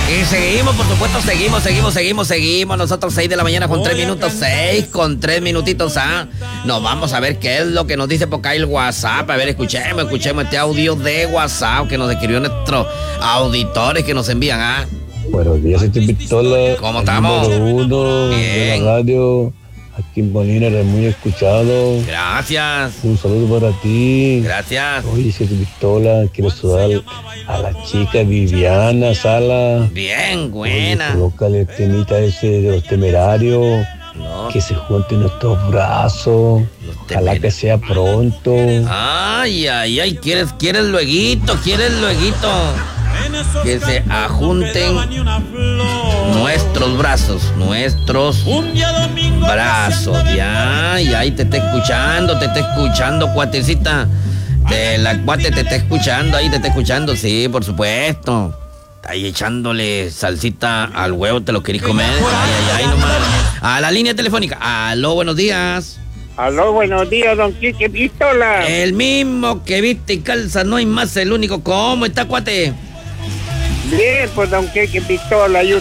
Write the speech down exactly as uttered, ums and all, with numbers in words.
Y seguimos, por supuesto, seguimos, seguimos, seguimos, seguimos. Nosotros seis de la mañana con tres minutos, seis con tres minutitos, ¿ah? Nos vamos a ver qué es lo que nos dice por acá el WhatsApp. A ver, escuchemos, escuchemos este audio de WhatsApp que nos escribió nuestros auditores que nos envían, ¿ah? Buenos días, este Pistola. ¿Cómo estamos? Número uno Bien. de la radio. Aquí en Molina, eres muy escuchado. Gracias. Un saludo para ti. Gracias. Oye, si Pistola, quiero saludar a la chica Viviana Sala. Bien, buena. Colócale el temita ese de los temerarios. No. Que se junten nuestros brazos. Ojalá que sea pronto. Ay, ay, ay, ¿quieres, quieres lueguito, quieres lueguito? Que se ajunten nuestros brazos, nuestros brazos. Ya, y ahí te está escuchando, te está escuchando, cuatecita. De la cuate te está escuchando, ahí te está escuchando, sí, por supuesto. Ahí echándole salsita al huevo, te lo querís comer. Ay, ay, ay, nomás. A la línea telefónica. Aló, buenos días. Aló, buenos días, don Quique Pistola. El mismo que viste y calza, no hay más, el único. ¿Cómo está, cuate? Bien, pues don Quique Pistola, yo